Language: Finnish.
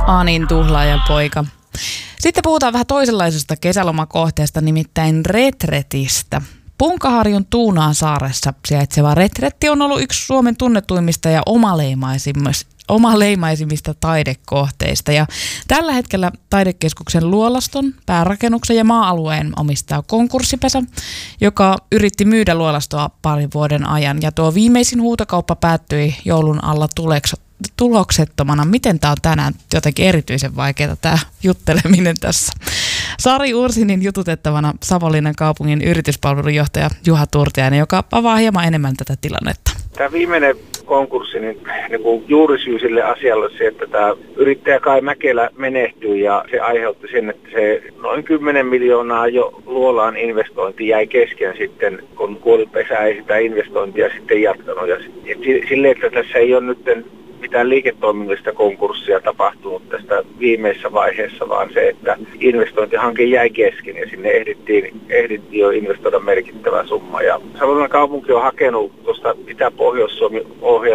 Anin tuhlaajan poika. Sitten puhutaan vähän toisenlaisesta kesälomakohteesta, nimittäin retretistä. Punkaharjun Tuunaansaaressa sijaitseva retretti on ollut yksi Suomen tunnetuimmista ja omaleimaisimmista taidekohteista. Ja tällä hetkellä taidekeskuksen luolaston, päärakennuksen ja maa-alueen omistaa konkurssipesä, joka yritti myydä luolastoa parin vuoden ajan. Ja tuo viimeisin huutokauppa päättyi joulun alla tuloksettomana. Miten tämä on tänään jotenkin erityisen vaikeaa tämä jutteleminen tässä? Sari Ursinin jututettavana Savonlinnan kaupungin yrityspalvelujohtaja Juha Turtiainen, joka avaa hieman enemmän tätä tilannetta. Tämä viimeinen konkurssi, niin juurisyy sille asialle on se, että tämä yrittäjä Kai Mäkelä menehtyi ja se aiheutti sen, että se noin 10 miljoonaa jo luolaan investointi jäi kesken sitten, kun kuolipesä ei sitä investointia sitten jatkanut. Ja sille, että tässä ei ole nyt mitään liiketoiminnallista konkurssia tapahtunut tästä viimeisessä vaiheessa, vaan se, että investointihanke jäi kesken ja sinne ehdittiin jo investoida merkittävä summa. Ja Savonlinnan kaupunki on hakenut tuosta Itä-Pohjois-Suomi ohjelmaa